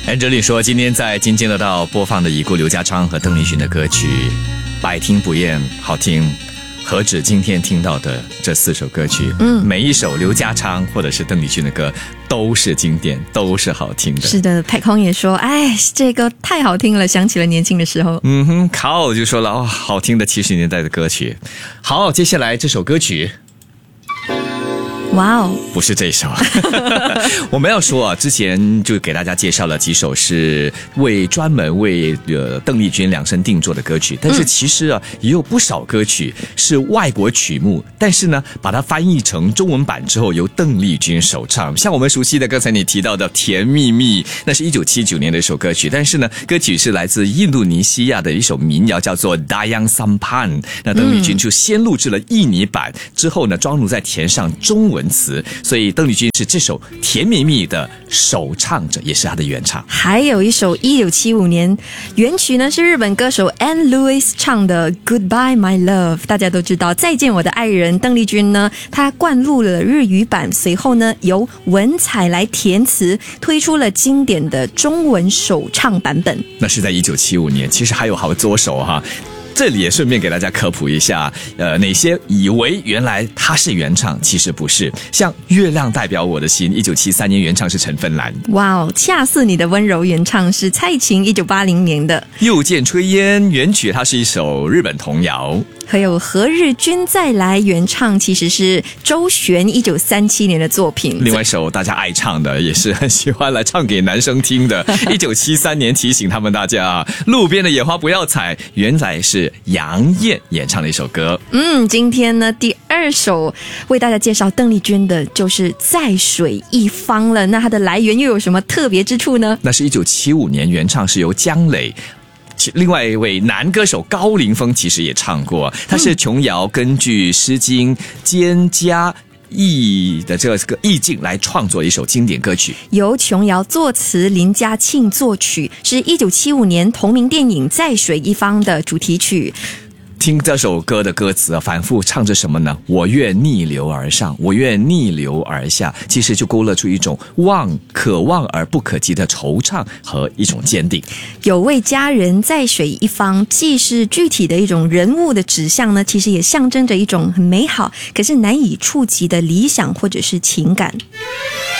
Angeline 说，今天在津津乐道播放的已故刘家昌和邓丽君的歌曲，百听不厌，好听。何止今天听到的这4首歌曲，每一首刘家昌或者是邓丽君的歌都是经典，都是好听的。 是的，派空也说，哎，这个太好听了，想起了年轻的时候。 卡奥就说了，好听的70年代的歌曲。好，接下来这首歌曲。 哇哦， 不是这首我们要说之前就给大家介绍了几首是专门为邓丽君量身定做的歌曲，但是其实也有不少歌曲是外国曲目，但是呢把它翻译成中文版之后由邓丽君首唱。像我们熟悉的刚才你提到的《甜蜜蜜》，那是1979年的一首歌曲，但是呢歌曲是来自印度尼西亚的一首民谣，叫做 Dayang Sampan。 那邓丽君就先录制了印尼版，之后呢庄奴再填上中文词，所以邓丽君是这首《甜蜜蜜》的首唱者，也是她的原唱。 还有一首1975年原曲呢是日本歌手 Anne Lewis 唱的 Goodbye My Love。 大家都知道再见我的爱人，邓丽君呢她灌录了日语版，随后呢由文采来填词，推出了经典的中文首唱版本。 那是在1975年，其实还有好多首哈。这里也顺便给大家科普一下，哪些以为原来他是原唱，其实不是。像《月亮代表我的心》，1973年原唱是陈芬兰。 哇哦，恰似你的温柔原唱是蔡琴，1980年的。 又见炊烟原曲它是一首日本童谣。 还有何日君再来原唱其实是周璇1937年的作品。 另外一首大家爱唱的，也是很喜欢来唱给男生听的1973年提醒他们大家路边的野花不要采，原来是杨燕演唱的一首歌。 今天呢第2首为大家介绍邓丽君的就是在水一方了。那它的来源又有什么特别之处呢？ 那是1975年原唱是由姜磊，另外一位男歌手高凌风其实也唱过，他是琼瑶根据诗经蒹葭意的这个意境来创作一首经典歌曲， 由琼瑶作词，林嘉庆作曲，是1975年同名电影《在水一方》的主题曲。 听这首歌的歌词反复唱着什么呢？我愿逆流而上，我愿逆流而下，其实就勾勒出一种渴望而不可及的惆怅和一种坚定。 有位佳人在水一方，既是具体的一种人物的指向呢，其实也象征着一种很美好可是难以触及的理想或者是情感。